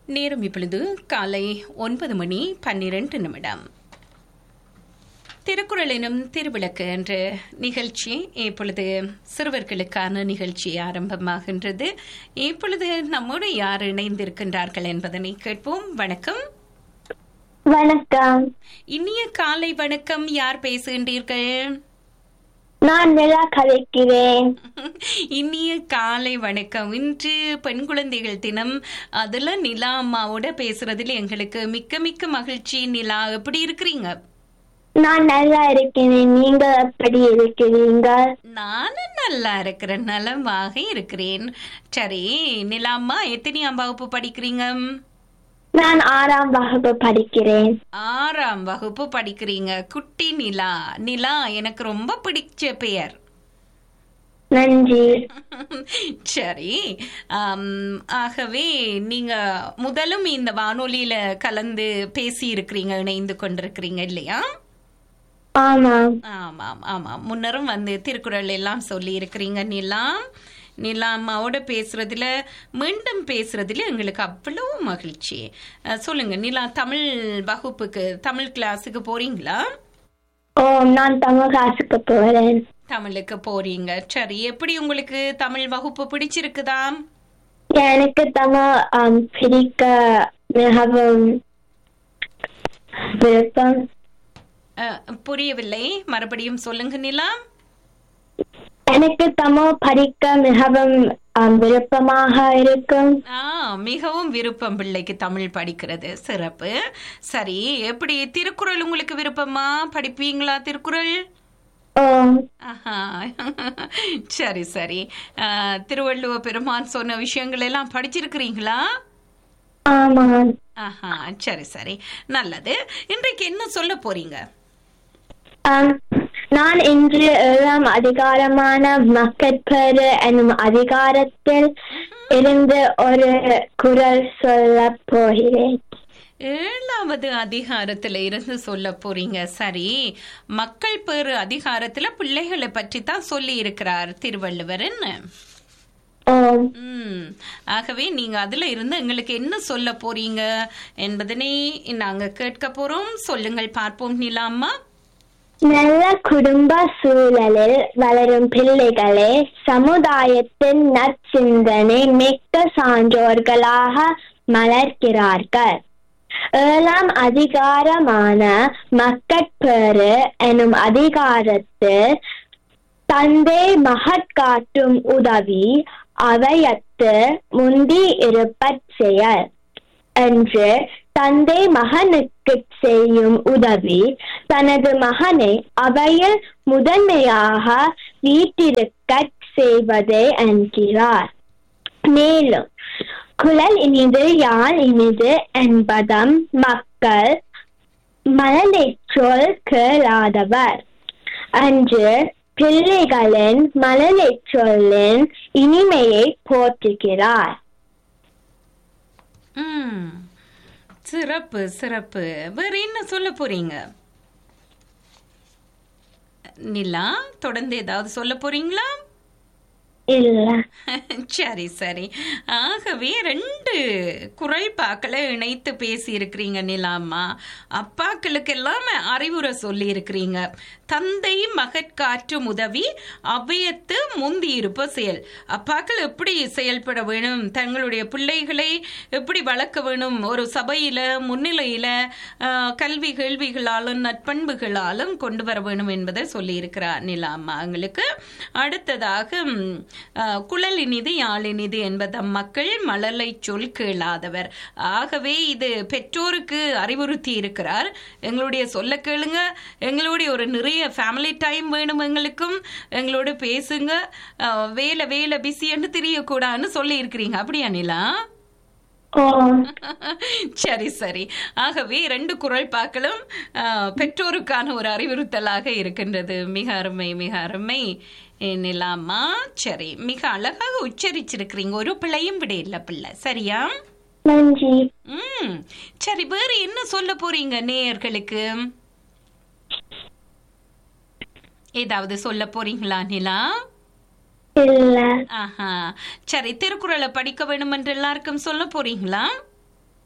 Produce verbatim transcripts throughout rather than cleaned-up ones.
நேரம் இப்பொழுது காலை ஒன்பது மணி பன்னிரண்டு நிமிடம். திருக்குறள் எனும் திருவிளக்கு என்ற நிகழ்ச்சி இப்பொழுது சிறுவர்களுக்கான நிகழ்ச்சி ஆரம்பமாகின்றது. இப்பொழுது நம்மோடு யார் இணைந்திருக்கின்றார்கள் என்பதனை கேட்போம். வணக்கம். வணக்கம். இனிய காலை வணக்கம். யார் பேசுகின்றீர்கள்? நான் நிலா கதைக்கிறேன். இனிய காலை வணக்கம். இன்று பெண் குழந்தைகள் தினம். அதுல நிலா அம்மாவோட பேசுறதுல எங்களுக்கு மிக்க மிக்க மகிழ்ச்சி. நிலா, எப்படி இருக்கிறீங்க? நான் நல்லா இருக்கிறேன். நீங்க எப்படி இருக்கிறீங்க? நானும் நல்லா இருக்கிறேன், நலமாக இருக்கிறேன். சரி நிலா அம்மா, எத்தனையாம் வகுப்பு படிக்கிறீங்க? நான் ஆறாம் வகுப்பு படிக்கிறேன். ஆறாம் வகுப்பு படிக்கிறீங்க. குட்டி நிலா. நிலா எனக்கு ரொம்ப பிடிச்ச பெயர். நன்றி. சரி, ஆகவே நீங்க முதலும் இந்த வானொலியில கலந்து பேசி இருக்கிறீங்க, இணைந்து கொண்டிருக்கிறீங்க இல்லையா? ஆமாம் ஆமாம் ஆமாம். முன்னரும் வந்து திருக்குறள் எல்லாம் சொல்லி இருக்கிறீங்க நிலா. நிலா அம்மாவோட பேசுறதுல, மீண்டும் பேசுறதுல எங்களுக்கு அவ்வளவு மகிழ்ச்சி. சொல்லுங்க நிலா, தமிழ் வகுப்புக்கு, தமிழ் கிளாஸுக்கு போறீங்களா? ஓ, நான் தமிழ் கிளாஸுக்கு போறேன். தமிழுக்கு போறீங்க. சரி, எப்படி உங்களுக்கு தமிழ் வகுப்பு பிடிச்சிருக்குதா? எனக்கு தமிழ் பிடிக்க மிகவும் விருப்பம். புரியவில்லை, மறுபடியும் சொல்லுங்க நிலா. எனக்கு தமிழ் படிக்க மிகவும் விருப்பமாக இருக்கும். ஆ, மிகவும் விருப்பம் பிள்ளைக்கு தமிழ் படிக்கிறது. சிறப்பு. சரி, எப்படி திருக்குறள் உங்களுக்கு விருப்பமா? படிப்பீங்களா திருக்குறள்? ஆஹா, சரி சரி. திருவள்ளுவர் பெருமான் சொன்ன விஷயங்கள் எல்லாம் படிச்சிருக்கிறீங்களா? ஆமாம். ஆஹா, சரி சரி, நல்லது. இன்றைக்கு என்ன சொல்ல போறீங்க? நான் இன்று ஏழாம் அதிகாரமான மக்கட்பேறு எனும் அதிகாரத்தில் இருந்து ஒரு குறள் சொல்ல போகிறேன். ஏழாவது அதிகாரத்துல இருந்து சொல்ல போறீங்க. சரி, மக்கள் பேறு அதிகாரத்துல பிள்ளைகளை பற்றி தான் சொல்லி இருக்கிறார் திருவள்ளுவர். என்ன? உம் ஆகவே நீங்க அதுல இருந்து எங்களுக்கு என்ன சொல்ல போறீங்க என்பதனை நாங்க கேட்க போறோம். சொல்லுங்கள் பார்ப்போம் நிலா அம்மா. நல்ல குடும்ப சூழலில் வளரும் பிள்ளைகளே சமுதாயத்தின் நற்சிந்தனை மிக்க சான்றோர்களாக மலர்கிறார்கள். ஏழாம் அதிகாரமான மக்கட்பேறு எனும் அதிகாரத்தில் தந்தை மகட்காட்டும் உதவி அவையத்து முந்தி இருப்பச் செயல் என்று தந்தை மகனுக்கு செய்யும் உதவி தனது மகனை அவையில் முதன்மையாக வீட்டிருக்க செய்வதே என்கிறார். மேலும் குழல் இனிது யாழ் இனிது என்பதம் மக்கள் மழலை சொல் கேளாதவர் என்று பிள்ளைகளின் மழலை சொல்லின் இனிமையை போற்றுகிறார். உம் சிறப்பு சிறப்பு. வேற என்ன சொல்ல போறீங்க நிலா? தொடர்ந்து ஏதாவது சொல்ல போறீங்களா? இல்ல. சரி சரி. ஆகவே ரெண்டு குறள் பாக்களை இணைத்து பேசி இருக்கிறீங்க நிலாமா. அப்பாக்களுக்கு எல்லாமே அறிவுரை சொல்லி இருக்கிறீங்க. தந்தை மகட்காற்றும் உதவி அவையத்து முந்தி இருப்ப செயல். அப்பாக்கள் எப்படி செயல்பட வேணும், தங்களுடைய பிள்ளைகளை எப்படி வளர்க்க வேணும், ஒரு சபையில முன்னிலையில கல்வி கேள்விகளாலும் நட்பண்புகளாலும் கொண்டு வர வேணும் என்பதை சொல்லி இருக்கிறார் நிலாமா எங்களுக்கு. அடுத்ததாக குழல் இனிது யாழ் இனிது என்பதம் மக்கள் மழலை சொல் கேளாதவர். ஆகவே இது பெற்றோருக்கு அறிவுறுத்தி இருக்கிறார். எங்களுடைய சொல்ல கேளுங்க, எங்களுடைய ஒரு நிறைய ஃபேமிலி டைம் வேணும், எங்களுக்கும் எங்களோட பேசுங்க, வேலை வேலை பிஸின்னு தெரியக்கூடாதுன்னு சொல்லி இருக்கிறீங்க. அப்படியா நிலா? சரி சரி. ஆகவே ரெண்டு குறள் பாக்களும் பெற்றோருக்கான ஒரு அறிவுறுத்தலாக இருக்கின்றது. மிக அருமை மிக அருமை நிலாமா. சரி, மிக அழகாக உச்சரிச்சிருக்கிறீங்க. ஒரு பிள்ளையும் விட இல்ல பிள்ளை. சரியா? நன்றி. உம் சரி, வேற என்ன சொல்ல போறீங்க நேயர்களுக்கு? ஏதாவது சொல்ல போறீங்களா நிலா? இல்ல. ஆஹா, சரி. திருக்குறளை படிக்க வேணும் என்று எல்லாருக்கும் சொல்ல போறீங்களா?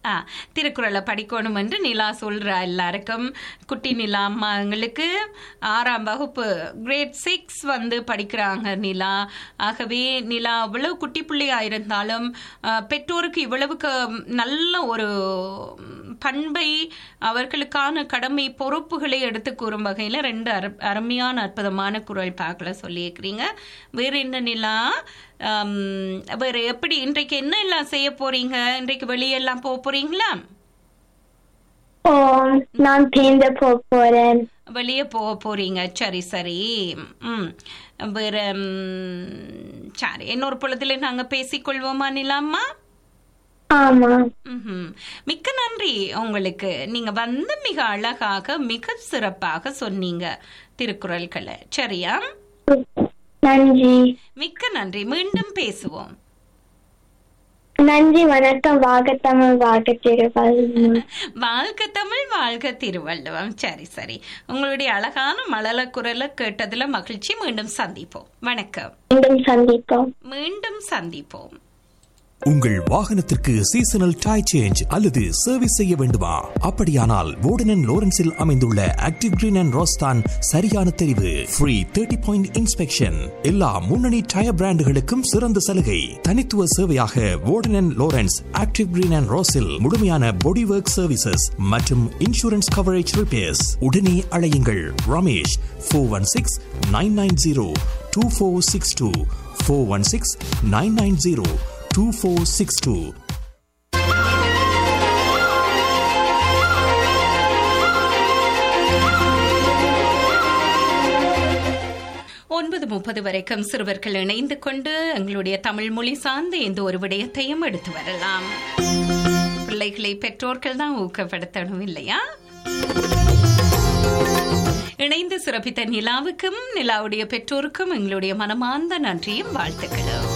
ஆ திருக்குறளை படிக்கணும் என்று நிலா சொல்கிறா எல்லாருக்கும். குட்டி நிலா அம்மாங்களுக்கு ஆறாம் வகுப்பு கிரேட் சிக்ஸ் வந்து படிக்கிறாங்க நிலா. ஆகவே நிலா அவ்வளவு குட்டி பிள்ளையாக இருந்தாலும் பெற்றோருக்கு இவ்வளவுக்கு நல்ல ஒரு பண்பை அவர்களுக்கான கடமை பொறுப்புகளை எடுத்து கூறும் வகையில் ரெண்டு அரு அருமையான அற்புதமான குரல் பார்க்கல சொல்லியிருக்கிறீங்க. வேறு என்ன நிலா, வேறு எப்படி இன்றைக்கு என்ன எல்லாம் செய்ய போறீங்க? இன்றைக்கு வெளியெல்லாம் போக போறீங்களா? நான் பேந்த போக போறேன். வெளியே போக போறீங்க, சரி சரி. ம் வேற சரி, இன்னொரு பொழுதுல நாங்க பேசிக்கொள்வோமா நிலாம்மா? ஆமா. ம் மிக்க நன்றி உங்களுக்கு. நீங்க வந்து மிக அழகாக மிக சிறப்பாக சொன்னீங்க திருக்குறள்களை. சரியா? நன்றி. மிக்க நன்றி. மீண்டும் பேசுவோம். நன்றி, வணக்கம். வாழ்க தமிழ், வாழ்க திருவள்ளுவம். வாழ்க தமிழ், வாழ்க திருவள்ளுவம். சரி சரி, உங்களுடைய அழகான மழலை குரலை கேட்டதுல மகிழ்ச்சி. மீண்டும் சந்திப்போம். வணக்கம். மீண்டும் சந்திப்போம். மீண்டும் சந்திப்போம். உங்கள் வாகனத்திற்கு சீசனல் டை சேஞ்ச் அல்லது சர்வீஸ் செய்ய வேண்டுமா? அப்படியானால் வோடன் அண்ட் லோரன்ஸில் அமைந்துள்ள ஆக்டிவ் கிரீன் அண்ட் ரோஸ்தான் சரியான தெரிவு. ஃப்ரீ தேர்ட்டி பாயிண்ட் இன்ஸ்பெக்ஷன், எல்லா முன்னணி டயர் பிராண்டுகளுக்கும் சிறந்த சலுகை. தனித்துவ சேவையாக வோடன் and Lawrence active green and ரோஸில் முழுமையான பாடி ஒர்க் சர்வீசஸ் மற்றும் இன்சூரன்ஸ் கவரேஜ் ரிப்பேர்ஸ். உடனே அழையுங்கள் Ramesh four one six nine nine zero two four six two four one six nine nine zero two four six two. ஒன்பது முப்பது வரைக்கும் சிறுவர்கள் இணைந்து கொண்டு எங்களுடைய தமிழ் மொழி சார்ந்த எந்த ஒரு விடயத்தையும் எடுத்து வரலாம். பிள்ளைகளை பெற்றோர்கள் தான் ஊக்கப்படுத்தணும் இல்லையா? இணைந்து சிறப்பித்த நிலாவுக்கும் நிலாவுடைய பெற்றோருக்கும் எங்களுடைய மனமார்ந்த நன்றியும் வாழ்த்துக்களும்.